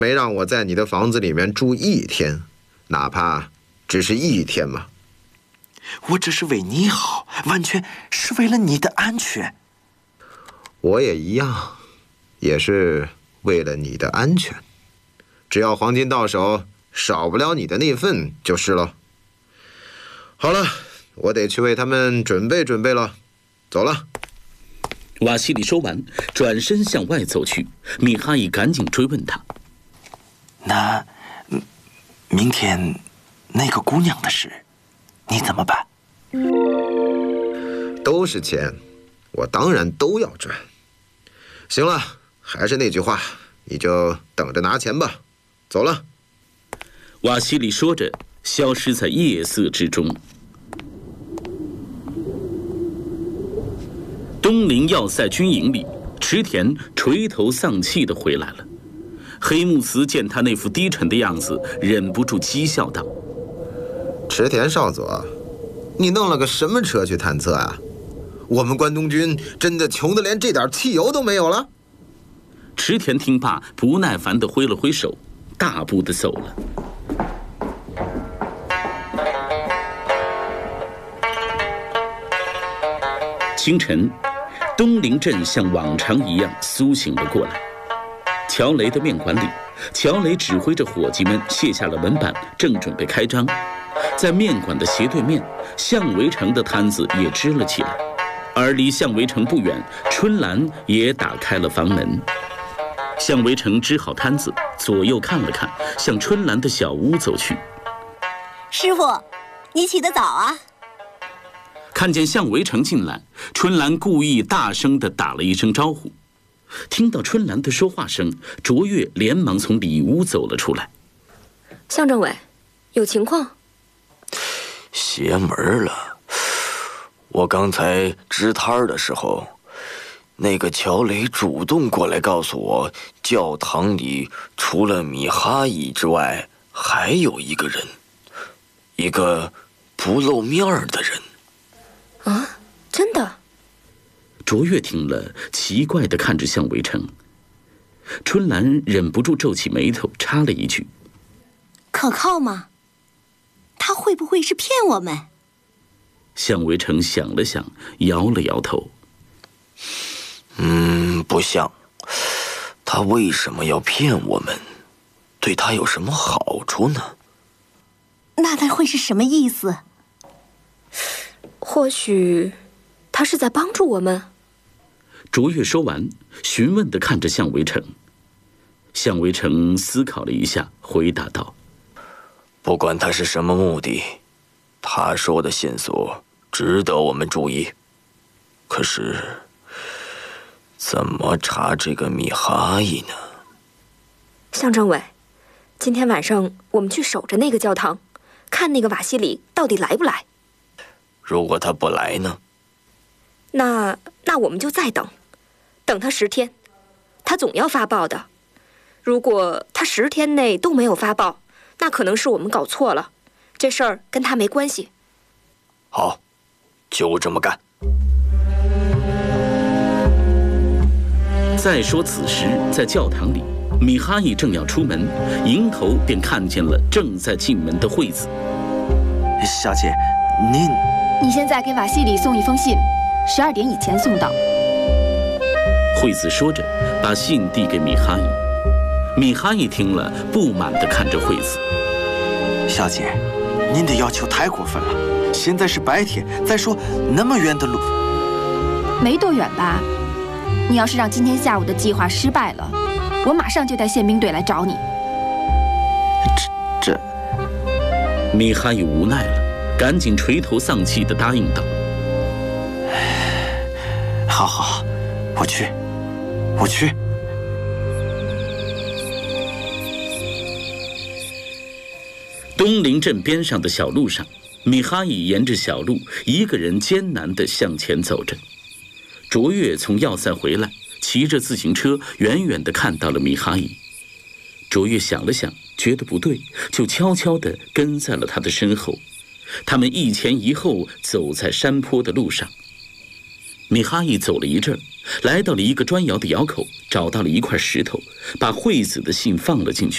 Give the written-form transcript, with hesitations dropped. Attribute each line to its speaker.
Speaker 1: 没让我在你的房子里面住1天，哪怕只是1天嘛。
Speaker 2: 我只是为你好，完全是为了你的安全。
Speaker 1: 我也一样，也是为了你的安全。只要黄金到手，少不了你的那份就是了。好了，我得去为他们准备准备了，走了。
Speaker 3: 瓦西里说完，转身向外走去。米哈伊赶紧追问他：“
Speaker 2: 那明天那个姑娘的事，你怎么办？”
Speaker 1: 都是钱，我当然都要赚。行了，还是那句话，你就等着拿钱吧。走了。
Speaker 3: 瓦西里说着，消失在夜色之中。东陵要塞军营里，池田垂头丧气地回来了。黑木慈见他那副低沉的样子，忍不住讥笑道：“
Speaker 1: 池田少佐，你弄了个什么车去探测啊？我们关东军真的穷得连这点汽油都没有了？”
Speaker 3: 池田听罢，不耐烦地挥了挥手，大步地走了。清晨，东陵镇像往常一样苏醒了过来。乔雷的面馆里，乔雷指挥着伙计们卸下了门板，正准备开张。在面馆的斜对面，向围城的摊子也支了起来，而离向围城不远，春兰也打开了房门。向围城支好摊子，左右看了看，向春兰的小屋走去。
Speaker 4: 师傅，你起得早啊！
Speaker 3: 看见向围城进来，春兰故意大声地打了一声招呼。听到春兰的说话声，卓越连忙从里屋走了出来。
Speaker 5: 向政委，有情况？
Speaker 2: 邪门了！我刚才支摊的时候，那个乔雷主动过来告诉我，教堂里除了米哈伊之外，还有一个人，一个不露面的人。
Speaker 5: 啊，真的？
Speaker 3: 卓越听了，奇怪地看着向围城。春兰忍不住皱起眉头，插了一句：“
Speaker 4: 可靠吗？他会不会是骗我们？”
Speaker 3: 向围城想了想，摇了摇头：“
Speaker 2: 不像。他为什么要骗我们？对他有什么好处呢？”
Speaker 4: 那他会是什么意思？
Speaker 5: 或许他是在帮助我们。
Speaker 3: 卓越说完，询问地看着向围城。向围城思考了一下，回答道：“
Speaker 2: 不管他是什么目的，他说的线索值得我们注意。可是，怎么查这个米哈伊呢？”
Speaker 5: 向政委，今天晚上我们去守着那个教堂，看那个瓦西里到底来不来。
Speaker 2: 如果他不来呢？
Speaker 5: 那我们就再等他10天，他总要发报的。如果他10天内都没有发报，那可能是我们搞错了，这事儿跟他没关系。
Speaker 2: 好，就这么干。
Speaker 3: 再说此时，在教堂里，米哈伊正要出门，迎头便看见了正在进门的惠子。
Speaker 2: 小姐，
Speaker 6: 你现在给瓦西里送一封信，12点以前送到。
Speaker 3: 惠子说着，把信递给米哈伊。米哈伊听了，不满地看着惠子：“
Speaker 2: 小姐，您的要求太过分了。现在是白天，再说那么远的路，
Speaker 6: 没多远吧？你要是让今天下午的计划失败了，我马上就带宪兵队来找你。”
Speaker 2: 这……
Speaker 3: 米哈伊无奈了，赶紧垂头丧气地答应道：“
Speaker 2: 好，我去。”
Speaker 3: 东陵镇边上的小路上，米哈伊沿着小路一个人艰难地向前走着。卓越从要塞回来，骑着自行车远远地看到了米哈伊。卓越想了想，觉得不对，就悄悄地跟在了他的身后。他们一前一后走在山坡的路上。米哈伊走了一阵，来到了一个砖窑的窑口，找到了一块石头，把惠子的信放了进去。